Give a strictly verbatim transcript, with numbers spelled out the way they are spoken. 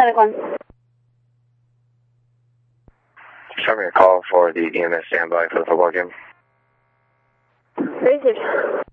Pacific one. Just having a call for the E M S standby for the football game. Received.